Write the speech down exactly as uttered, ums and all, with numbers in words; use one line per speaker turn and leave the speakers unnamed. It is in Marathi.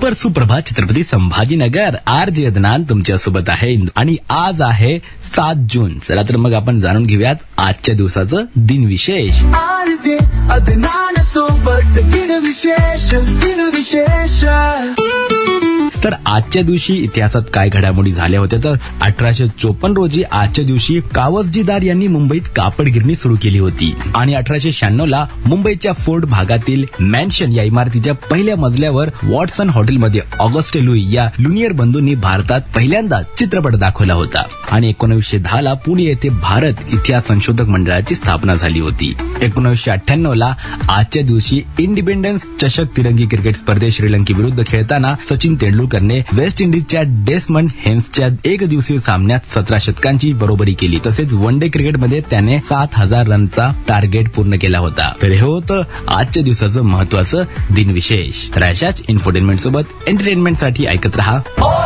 सुपर सुप्रभात छत्रपती संभाजीनगर. आर जे अदनान तुमच्या सोबत आहे आणि आज आहे सात जून. चला तर मग आपण जाणून घेऊयात आजच्या दिवसाचं दिनविशेष.
आर जे अदनान सोबत दिनविशेष दिनविशेष.
तर आजच्या दिवशी इतिहासात काय घडामोडी झाल्या होत्या तर अठराशे चोपन्न रोजी आजच्या दिवशी कावसजीदार यांनी मुंबईत कापड गिरणी सुरू केली होती आणि अठराशे शहाण्णव ला मुंबईच्या फोर्ट भागातील मॅन्शन या इमारतीच्या पहिल्या मजल्यावर वॉटसन हॉटेलमध्ये ऑगस्ट लुई या लुनियर बंधूंनी भारतात पहिल्यांदा चित्रपट दाखवला होता आणि एकोणीसशे दहा ला पुणे येथे भारत इतिहास संशोधक मंडळाची स्थापना झाली होती. एकोणीसशे अठ्ठ्याण्णव ला आजच्या दिवशी इंडिपेंडन्स चषक तिरंगी क्रिकेट स्पर्धेत श्रीलंकेविरुद्ध खेळताना सचिन तेंडुलकरने वेस्ट इंडिजच्या डेसमंड हेन्सच्या एक दिवसीय सामन्यात सतरा शतकांची बरोबरी केली. तसेच वन डे क्रिकेटमध्ये त्याने सात हजार रनचा टार्गेट पूर्ण केला होता. तर हे होतं आजच्या दिवसाचं महत्वाचं दिनविशेष. तर अशाच इन्फोटेनमेंट सोबत एंटरटेनमेंटसाठी ऐकत रहा